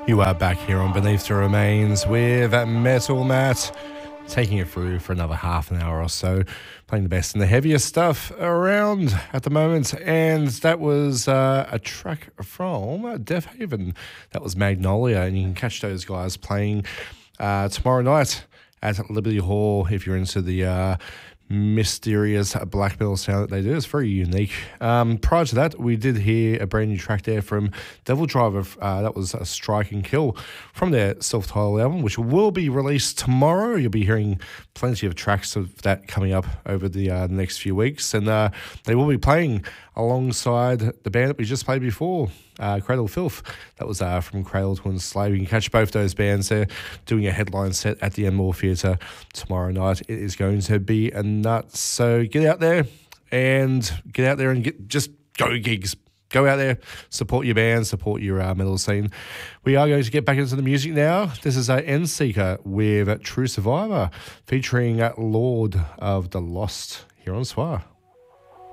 You are back here on Beneath the Remains with Metal Matt, taking it through for another half an hour or so, playing the best and the heaviest stuff around at the moment. And that was a track from Deaf Haven. That was Magnolia, and you can catch those guys playing tomorrow night at Liberty Hall if you're into the mysterious black metal sound that they do. It's very unique. Prior to that, we did hear a brand new track there from Devil Driver. That was a Strike and Kill from their self-titled album, which will be released tomorrow. You'll be hearing plenty of tracks of that coming up over the next few weeks, and they will be playing alongside the band that we just played before, Cradle of Filth. That was from Cradle to Enslave. You can catch both those bands there doing a headline set at the Enmore Theatre tomorrow night. It is going to be a nut. So get out there and just go gigs. Go out there, support your band, support your metal scene. We are going to get back into the music now. This is Endseeker with True Survivor featuring Lord of the Lost here on Swar.